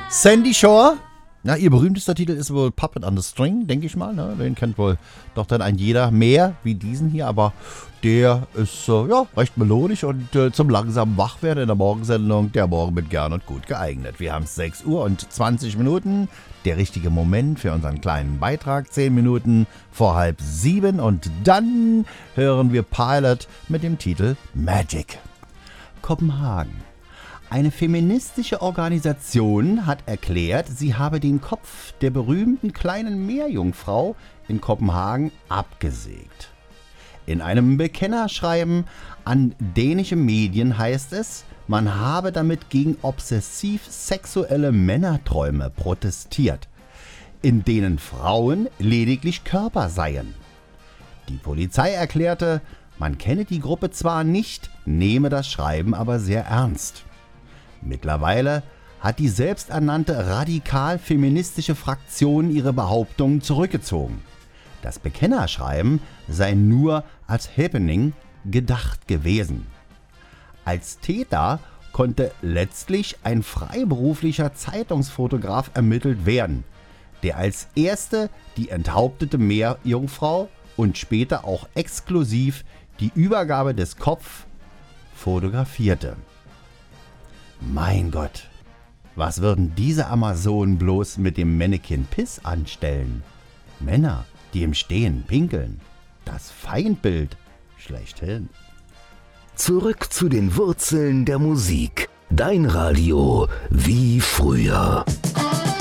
Sandy Shore. Na, ihr berühmtester Titel ist wohl Puppet on the String, denke ich mal. Ne? Den kennt wohl doch dann ein jeder mehr wie diesen hier. Aber der ist recht melodisch und zum langsamen Wachwerden in der Morgensendung der Morgen mit gern und gut geeignet. Wir haben 6 Uhr und 20 Minuten. Der richtige Moment für unseren kleinen Beitrag. 10 Minuten vor 6:30. Und dann hören wir Pilot mit dem Titel Magic. Kopenhagen. Eine feministische Organisation hat erklärt, sie habe den Kopf der berühmten kleinen Meerjungfrau in Kopenhagen abgesägt. In einem Bekennerschreiben an dänische Medien heißt es, man habe damit gegen obsessiv sexuelle Männerträume protestiert, in denen Frauen lediglich Körper seien. Die Polizei erklärte, man kenne die Gruppe zwar nicht, nehme das Schreiben aber sehr ernst. Mittlerweile hat die selbsternannte radikal-feministische Fraktion ihre Behauptungen zurückgezogen. Das Bekennerschreiben sei nur als Happening gedacht gewesen. Als Täter konnte letztlich ein freiberuflicher Zeitungsfotograf ermittelt werden, der als erste die enthauptete Meerjungfrau und später auch exklusiv die Übergabe des Kopfs fotografierte. Mein Gott, was würden diese Amazonen bloß mit dem Mannequin Piss anstellen? Männer, die im Stehen pinkeln. Das Feindbild schlechthin. Zurück zu den Wurzeln der Musik. Dein Radio wie früher.